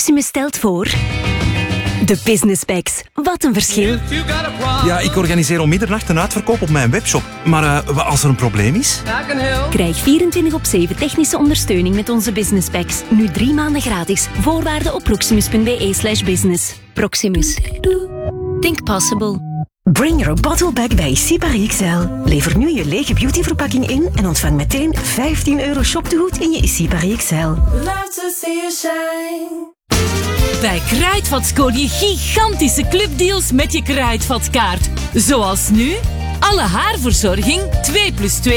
Proximus stelt voor... De Business Packs. Wat een verschil. Ja, ik organiseer om middernacht een uitverkoop op mijn webshop. Maar als er een probleem is? Krijg 24/7 technische ondersteuning met onze Business Packs. Nu 3 maanden gratis. Voorwaarden op proximus.be/business. Proximus. Think possible. Bring your bottle back bij Sipari XL. Lever nu je lege beautyverpakking in en ontvang meteen €15 shoptegoed in je Sipari XL. Love to see you shine. Bij Kruidvat scoor je gigantische clubdeals met je Kruidvatkaart. Zoals nu, alle haarverzorging 2+2